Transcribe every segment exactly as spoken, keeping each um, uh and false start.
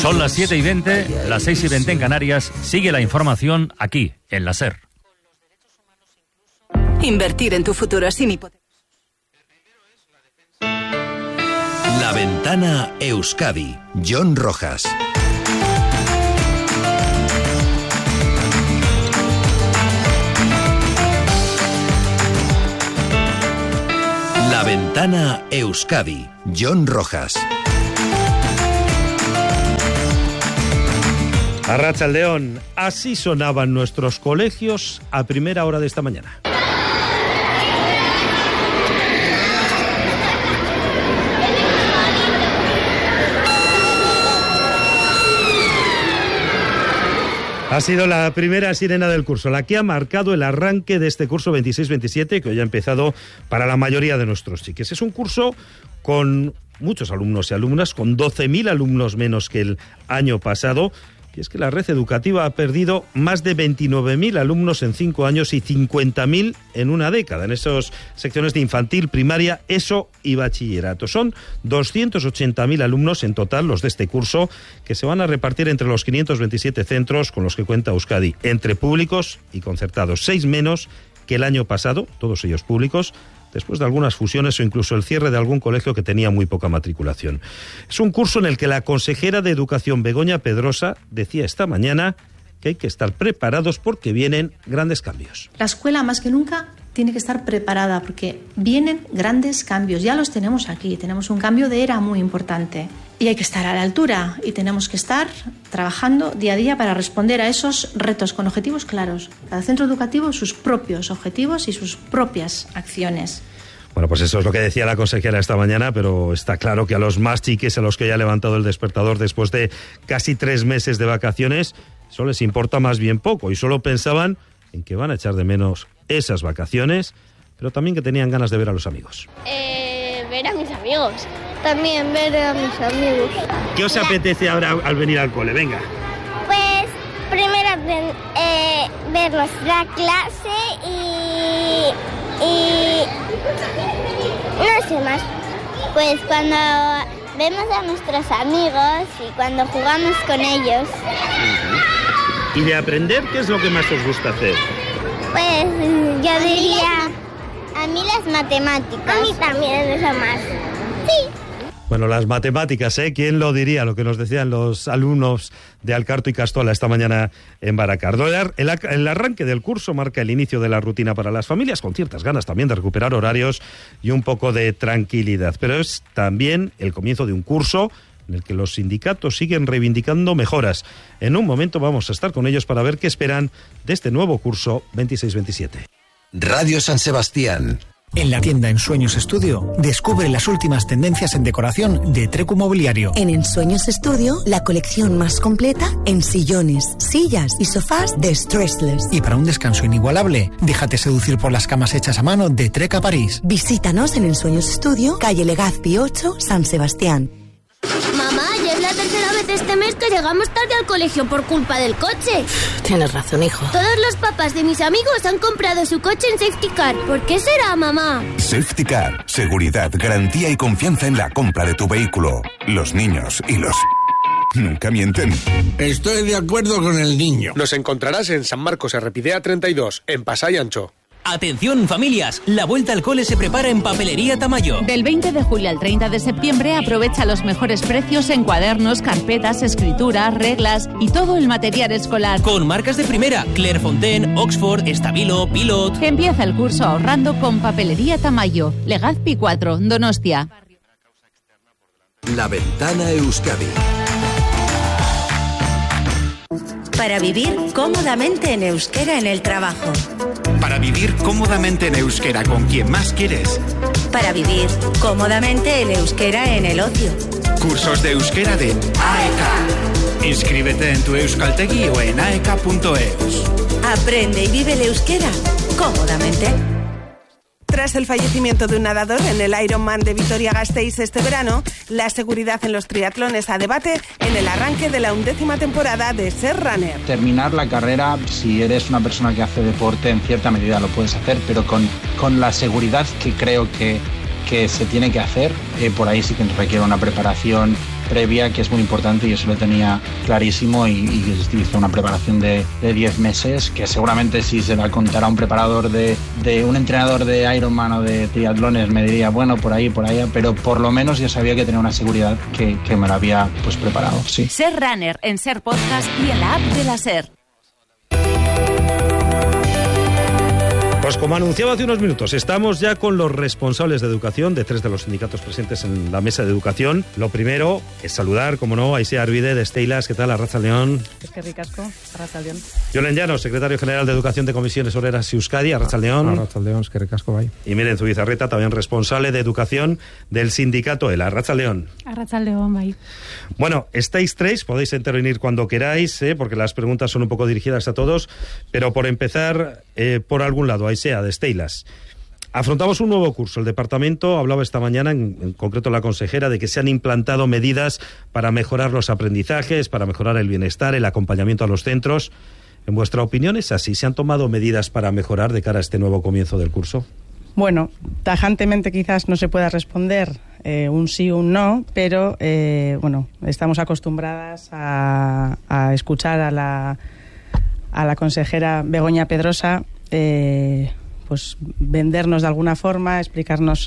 Son las siete y veinte, las seis y veinte en Canarias. Sigue la información aquí, en la SER. Invertir en tu futuro sin hipotecas. La Ventana Euskadi. John Rojas. La Ventana Euskadi. John Rojas. Arratsaldeón, así sonaban nuestros colegios a primera hora de esta mañana. Ha sido la primera sirena del curso, la que ha marcado el arranque de este curso veintiséis veintisiete, que hoy ha empezado para la mayoría de nuestros chiques. Es un curso con muchos alumnos y alumnas, con doce mil alumnos menos que el año pasado. Y es que la red educativa ha perdido más de veintinueve mil alumnos en cinco años y cincuenta mil en una década, en esas secciones de infantil, primaria, ESO y bachillerato. Son doscientos ochenta mil alumnos en total los de este curso, que se van a repartir entre los quinientos veintisiete centros con los que cuenta Euskadi, entre públicos y concertados, seis menos que el año pasado, todos ellos públicos, después de algunas fusiones o incluso el cierre de algún colegio que tenía muy poca matriculación. Es un curso en el que la consejera de Educación, Begoña Pedrosa, decía esta mañana que hay que estar preparados porque vienen grandes cambios. La escuela, más que nunca, tiene que estar preparada porque vienen grandes cambios. Ya los tenemos aquí, tenemos un cambio de era muy importante. Y hay que estar a la altura y tenemos que estar trabajando día a día para responder a esos retos con objetivos claros. Cada centro educativo sus propios objetivos y sus propias acciones. Bueno, pues eso es lo que decía la consejera esta mañana, pero está claro que a los más chiques, a los que ya ha levantado el despertador después de casi tres meses de vacaciones, eso les importa más bien poco y solo pensaban en que van a echar de menos esas vacaciones, pero también que tenían ganas de ver a los amigos. Eh, ver a mis amigos. También ver a mis amigos. ¿Qué os apetece ahora al venir al cole? Venga. Pues primero eh, ver nuestra clase y, y no sé más. Pues cuando vemos a nuestros amigos y cuando jugamos con ellos. ¿Y de aprender qué es lo que más os gusta hacer? Pues yo diría a mí las matemáticas. A mí también es lo más. Sí. Bueno, las matemáticas, ¿eh? ¿Quién lo diría? Lo que nos decían los alumnos de Alcarto y Castola esta mañana en Baracardo. El, el, el arranque del curso marca el inicio de la rutina para las familias, con ciertas ganas también de recuperar horarios y un poco de tranquilidad. Pero es también el comienzo de un curso en el que los sindicatos siguen reivindicando mejoras. En un momento vamos a estar con ellos para ver qué esperan de este nuevo curso veintiséis veintisiete. Radio San Sebastián. En la tienda Ensueños Estudio, descubre las últimas tendencias en decoración de Trecu Mobiliario. En Ensueños Estudio, la colección más completa en sillones, sillas y sofás de Stressless. Y para un descanso inigualable, déjate seducir por las camas hechas a mano de Treca París. Visítanos en Ensueños Estudio, calle Legazpi ocho, San Sebastián. Mamá, ya es la tercera vez este mes que llegamos tarde al colegio por culpa del coche. Tienes razón, hijo. Todos los papás de mis amigos han comprado su coche en Safety Car. ¿Por qué será, mamá? Safety Car. Seguridad, garantía y confianza en la compra de tu vehículo. Los niños y los... nunca mienten. Estoy de acuerdo con el niño. Nos encontrarás en San Marcos Errepidea treinta y dos, en Pasay Ancho. Atención familias, la vuelta al cole se prepara en Papelería Tamayo. Del veinte de julio al treinta de septiembre aprovecha los mejores precios en cuadernos, carpetas, escritura, reglas y todo el material escolar. Con marcas de primera, Clairefontaine, Oxford, Stabilo, Pilot. Empieza el curso ahorrando con Papelería Tamayo. Legazpi cuatro, Donostia. La Ventana Euskadi. Para vivir cómodamente en euskera en el trabajo. Para vivir cómodamente en euskera con quien más quieres. Para vivir cómodamente en euskera en el ocio. Cursos de euskera de A E K. Inscríbete en tu Euskaltegi o en aek punto eus. Aprende y vive el euskera cómodamente. Tras el fallecimiento de un nadador en el Ironman de Vitoria-Gasteiz este verano, la seguridad en los triatlones a debate en el arranque de la undécima temporada de Ser Runner. Terminar la carrera, si eres una persona que hace deporte, en cierta medida lo puedes hacer, pero con, con la seguridad que creo que, que se tiene que hacer, eh, por ahí sí que requiere una preparación previa que es muy importante y eso lo tenía clarísimo y, y hizo una preparación de diez meses que seguramente si se la contara a un preparador de, de un entrenador de Ironman o de triatlones me diría bueno, por ahí, por allá, pero por lo menos yo sabía que tenía una seguridad que, que me la había pues preparado, sí. Ser Runner en Ser Podcast y en la app de la Ser. Pues como anunciaba hace unos minutos, estamos ya con los responsables de educación de tres de los sindicatos presentes en la mesa de educación. Lo primero es saludar, como no, a Aisea Arvide de Steilas. ¿Qué tal? Arratsaldeon. Es que ricasco. Arratsaldeon. Yolen Llanos, secretario general de Educación de Comisiones Obreras y Euskadi. Arratsaldeon. Arratsaldeon, es que ricasco, bai. Y Miren Zubizarreta, también responsable de educación del sindicato ELA. Arratsaldeon. Arratsaldeon, bai. Bueno, estáis tres, podéis intervenir cuando queráis, ¿eh? Porque las preguntas son un poco dirigidas a todos, pero por empezar, eh, por algún lado, Aisea, de Steilas. Afrontamos un nuevo curso. El departamento hablaba esta mañana, en, en concreto la consejera, de que se han implantado medidas para mejorar los aprendizajes, para mejorar el bienestar, el acompañamiento a los centros. En vuestra opinión, ¿es así? ¿Se han tomado medidas para mejorar de cara a este nuevo comienzo del curso? Bueno, tajantemente quizás no se pueda responder eh, un sí o un no, pero eh, bueno, estamos acostumbradas a, a escuchar a la, a la consejera Begoña Pedrosa eh, pues vendernos de alguna forma, explicarnos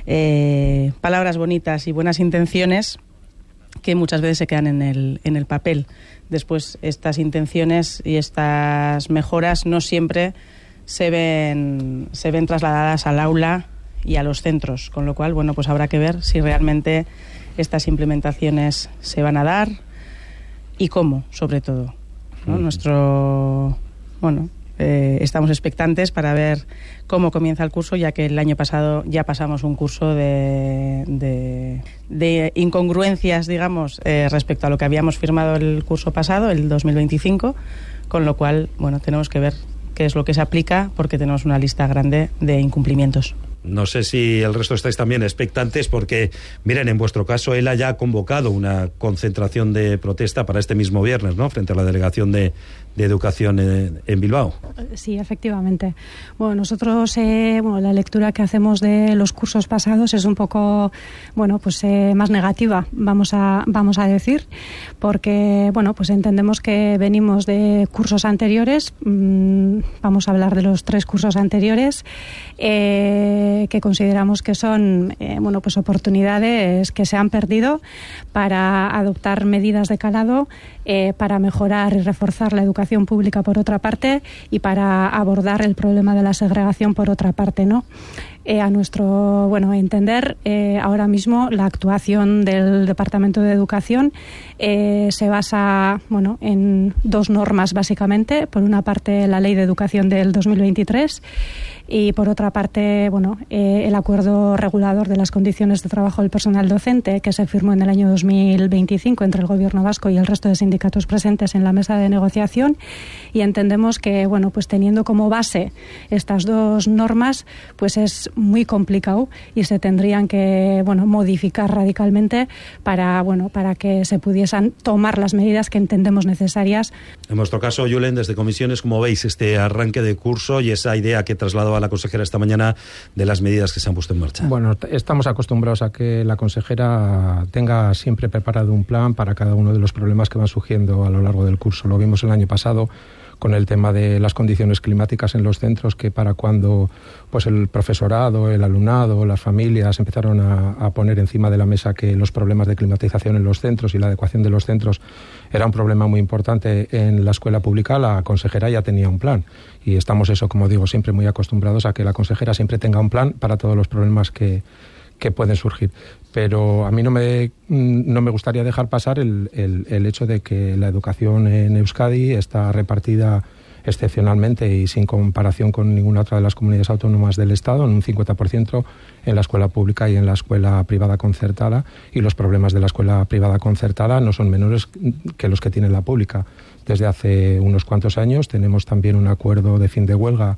eh, palabras bonitas y buenas intenciones que muchas veces se quedan en el, en el papel. Después estas intenciones y estas mejoras no siempre se ven, se ven trasladadas al aula y a los centros, con lo cual, bueno, pues habrá que ver si realmente estas implementaciones se van a dar y cómo, sobre todo, ¿no? Mm. Nuestro, bueno, eh, estamos expectantes para ver cómo comienza el curso, ya que el año pasado ya pasamos un curso de, de, de incongruencias, digamos, eh, respecto a lo que habíamos firmado el curso pasado, el dos mil veinticinco, con lo cual, bueno, tenemos que ver qué es lo que se aplica, porque tenemos una lista grande de incumplimientos. No sé si el resto estáis también expectantes porque, miren, en vuestro caso, ELA ya ha convocado una concentración de protesta para este mismo viernes, ¿no?, frente a la delegación de, de Educación en, en Bilbao. Sí, efectivamente. Bueno, nosotros, eh, bueno, la lectura que hacemos de los cursos pasados es un poco, bueno, pues eh, más negativa, vamos a, vamos a decir, porque, bueno, pues entendemos que venimos de cursos anteriores, mmm, vamos a hablar de los tres cursos anteriores, eh, que consideramos que son eh, bueno, pues oportunidades que se han perdido para adoptar medidas de calado, eh, para mejorar y reforzar la educación pública por otra parte y para abordar el problema de la segregación por otra parte, ¿no? Eh, a nuestro bueno entender, eh, ahora mismo la actuación del Departamento de Educación eh, se basa bueno en dos normas básicamente. Por una parte, la Ley de Educación del dos mil veintitrés y por otra parte, bueno, eh, el acuerdo regulador de las condiciones de trabajo del personal docente que se firmó en el año dos mil veinticinco entre el Gobierno vasco y el resto de sindicatos presentes en la mesa de negociación, y entendemos que bueno, pues teniendo como base estas dos normas, pues es muy complicado y se tendrían que bueno modificar radicalmente para bueno para que se pudiesen tomar las medidas que entendemos necesarias. En vuestro caso, Yulen, desde comisiones, ¿cómo veis este arranque de curso y esa idea que trasladó a la consejera esta mañana de las medidas que se han puesto en marcha? Bueno, estamos acostumbrados a que la consejera tenga siempre preparado un plan para cada uno de los problemas que van surgiendo a lo largo del curso. Lo vimos el año pasado con el tema de las condiciones climáticas en los centros, que para cuando pues el profesorado, el alumnado, las familias empezaron a, a poner encima de la mesa que los problemas de climatización en los centros y la adecuación de los centros era un problema muy importante en la escuela pública, la consejera ya tenía un plan. Y estamos, eso, como digo, siempre muy acostumbrados a que la consejera siempre tenga un plan para todos los problemas que, que pueden surgir. Pero a mí no me, no me gustaría dejar pasar el, el, el hecho de que la educación en Euskadi está repartida excepcionalmente y sin comparación con ninguna otra de las comunidades autónomas del Estado, en un cincuenta por ciento en la escuela pública y en la escuela privada concertada, y los problemas de la escuela privada concertada no son menores que los que tiene la pública. Desde hace unos cuantos años tenemos también un acuerdo de fin de huelga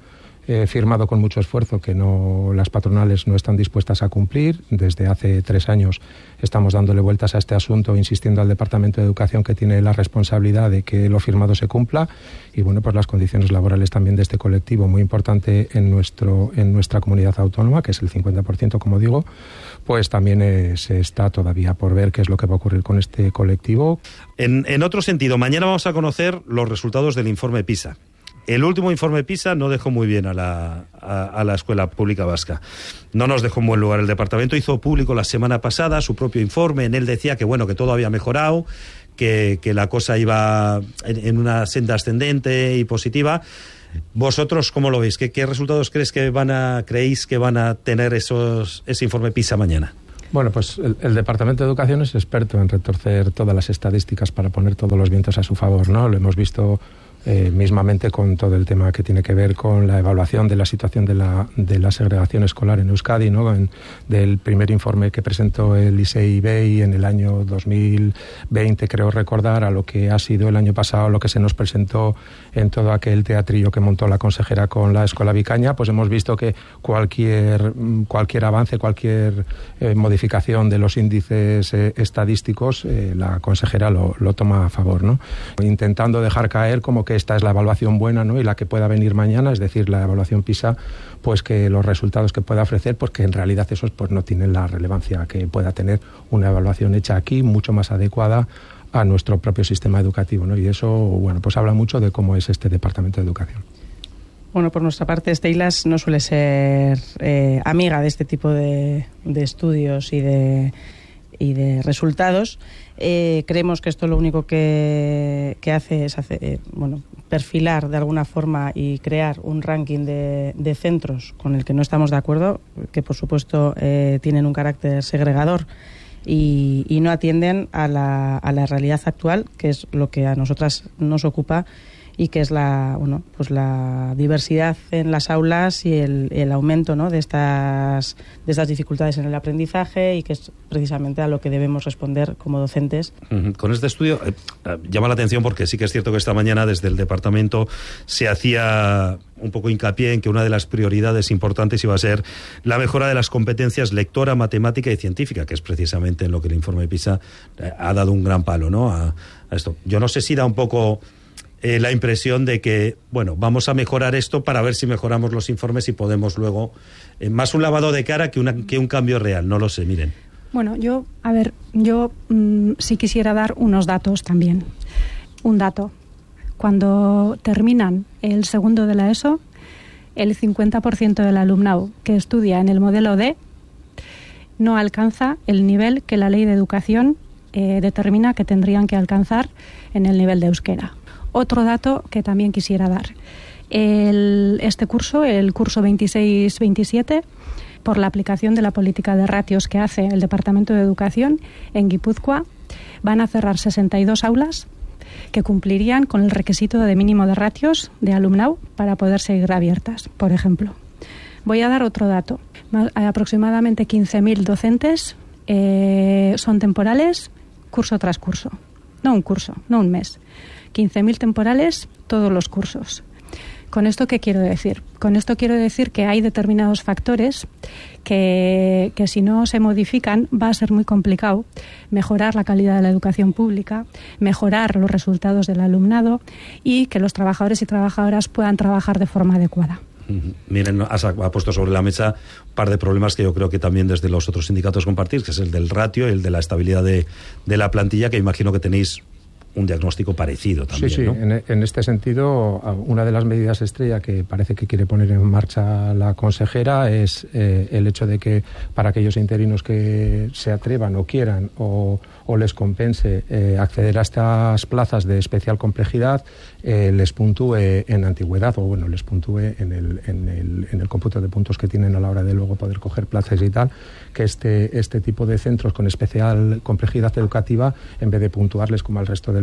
eh, firmado con mucho esfuerzo que no las patronales no están dispuestas a cumplir. Desde hace tres años estamos dándole vueltas a este asunto, insistiendo al Departamento de Educación que tiene la responsabilidad de que lo firmado se cumpla, y bueno, pues las condiciones laborales también de este colectivo, muy importante en nuestro en nuestra comunidad autónoma, que es el cincuenta por ciento, como digo, pues también eh, se está todavía por ver qué es lo que va a ocurrir con este colectivo. En, en otro sentido, mañana vamos a conocer los resultados del informe PISA. El último informe PISA no dejó muy bien a la, a, a la escuela pública vasca. No nos dejó en buen lugar. El departamento hizo público la semana pasada su propio informe. En él decía que bueno, que todo había mejorado, que, que la cosa iba en, en una senda ascendente y positiva. ¿Vosotros cómo lo veis? ¿Qué, qué resultados crees que van a, creéis que van a tener esos, ese informe PISA mañana? Bueno, pues el, el Departamento de Educación es experto en retorcer todas las estadísticas para poner todos los vientos a su favor, ¿no? Lo hemos visto Eh, mismamente con todo el tema que tiene que ver con la evaluación de la situación de la, de la segregación escolar en Euskadi, ¿no? En, del primer informe que presentó el I S E I B E I en el año dos mil veinte, creo recordar, a lo que ha sido el año pasado lo que se nos presentó en todo aquel teatrillo que montó la consejera con la Escola Vicaña. Pues hemos visto que cualquier, cualquier avance, cualquier eh, modificación de los índices eh, estadísticos, eh, la consejera lo, lo toma a favor, ¿no? Intentando dejar caer como que esta es la evaluación buena, ¿no? Y la que pueda venir mañana, es decir, la evaluación PISA, pues que los resultados que pueda ofrecer, pues que en realidad esos pues no tienen la relevancia que pueda tener una evaluación hecha aquí, mucho más adecuada a nuestro propio sistema educativo, ¿no? Y eso, bueno, pues habla mucho de cómo es este Departamento de Educación. Bueno, por nuestra parte, Steilas no suele ser eh, amiga de este tipo de, de estudios y de, y de resultados. Eh, creemos que esto lo único que, que hace es hace, eh, bueno, perfilar de alguna forma y crear un ranking de, de centros con el que no estamos de acuerdo, que por supuesto eh, tienen un carácter segregador y, y no atienden a la, a la realidad actual, que es lo que a nosotras nos ocupa, y que es la, bueno, pues la diversidad en las aulas y el, el aumento, ¿no?, de estas de estas dificultades en el aprendizaje, y que es precisamente a lo que debemos responder como docentes. Uh-huh. Con este estudio eh, llama la atención porque sí que es cierto que esta mañana desde el departamento se hacía un poco hincapié en que una de las prioridades importantes iba a ser la mejora de las competencias lectora, matemática y científica, que es precisamente en lo que el informe PISA eh, ha dado un gran palo, ¿no?, a, a esto. Yo no sé si da un poco Eh, la impresión de que, bueno, vamos a mejorar esto para ver si mejoramos los informes y podemos luego, eh, más un lavado de cara que, una, que un cambio real, no lo sé, miren. Bueno, yo, a ver, yo mmm, sí quisiera dar unos datos también. Un dato. Cuando terminan el segundo de la ESO, el cincuenta por ciento del alumnado que estudia en el modelo D no alcanza el nivel que la Ley de Educación eh, determina que tendrían que alcanzar en el nivel de euskera. Otro dato que también quisiera dar. El, este curso, el curso veintiséis veintisiete, por la aplicación de la política de ratios que hace el Departamento de Educación en Guipúzcoa, van a cerrar sesenta y dos aulas que cumplirían con el requisito de mínimo de ratios de alumnado para poder seguir abiertas, por ejemplo. Voy a dar otro dato. Aproximadamente quince mil docentes eh, son temporales curso tras curso. No un curso, no un mes. quince mil temporales todos los cursos. ¿Con esto qué quiero decir? Con esto quiero decir que hay determinados factores que, que si no se modifican va a ser muy complicado mejorar la calidad de la educación pública, mejorar los resultados del alumnado y que los trabajadores y trabajadoras puedan trabajar de forma adecuada. Miren, has ha puesto sobre la mesa un par de problemas que yo creo que también desde los otros sindicatos compartís, que es el del ratio y el de la estabilidad de, de la plantilla, que imagino que tenéis un diagnóstico parecido también, sí, sí, ¿no? en, en este sentido, una de las medidas estrella que parece que quiere poner en marcha la consejera es eh, el hecho de que para aquellos interinos que se atrevan o quieran o, o les compense eh, acceder a estas plazas de especial complejidad, eh, les puntúe en antigüedad, o bueno, les puntúe en el, en, el, en el cómputo de puntos que tienen a la hora de luego poder coger plazas y tal, que este, este tipo de centros con especial complejidad educativa, en vez de puntuarles como al resto del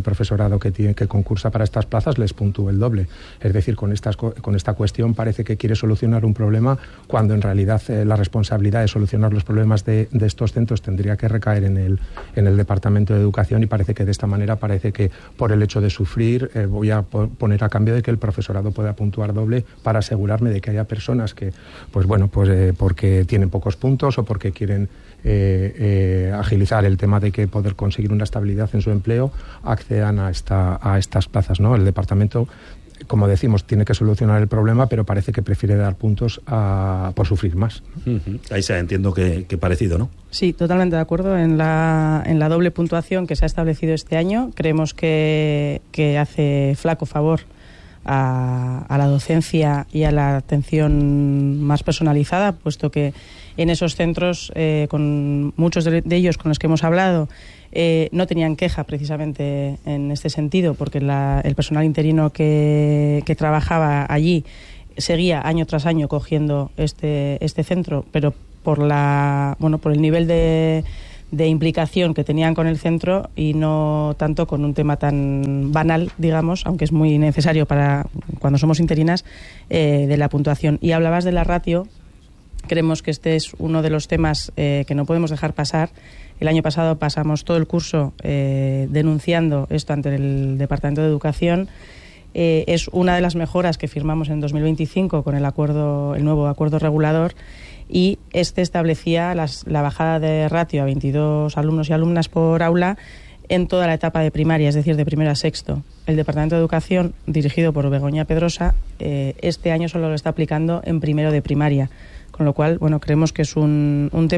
el profesorado que tiene que concursa para estas plazas les puntúe el doble. Es decir, con, estas, con esta cuestión parece que quiere solucionar un problema cuando en realidad eh, la responsabilidad de solucionar los problemas de, de estos centros tendría que recaer en el, en el Departamento de Educación, y parece que de esta manera parece que por el hecho de sufrir eh, voy a po- poner a cambio de que el profesorado pueda puntuar doble para asegurarme de que haya personas que, pues bueno, pues eh, porque tienen pocos puntos o porque quieren eh, eh, agilizar el tema de que poder conseguir una estabilidad en su empleo, accedan a, esta, a estas plazas, ¿no? El departamento, como decimos, tiene que solucionar el problema, pero parece que prefiere dar puntos a, por sufrir más. Uh-huh. Ahí se entiendo que, que parecido, ¿no? Sí, totalmente de acuerdo en la, en la doble puntuación que se ha establecido este año. Creemos que, que hace flaco favor a, a la docencia y a la atención más personalizada, puesto que en esos centros, eh, con muchos de, de ellos con los que hemos hablado, eh, no tenían queja precisamente en este sentido, porque la, el personal interino que, que trabajaba allí seguía año tras año cogiendo este, este centro, pero por la bueno por el nivel de de implicación que tenían con el centro y no tanto con un tema tan banal, digamos, aunque es muy necesario para cuando somos interinas, eh, de la puntuación. Y hablabas de la ratio. Creemos que este es uno de los temas eh, que no podemos dejar pasar. El año pasado pasamos todo el curso eh, denunciando esto ante el Departamento de Educación. Eh, es una de las mejoras que firmamos en dos mil veinticinco con el acuerdo, el nuevo acuerdo regulador, y este establecía las, la bajada de ratio a veintidós alumnos y alumnas por aula en toda la etapa de primaria, es decir, de primero a sexto. El Departamento de Educación, dirigido por Begoña Pedrosa, eh, este año solo lo está aplicando en primero de primaria, con lo cual, bueno, creemos que es un, un tema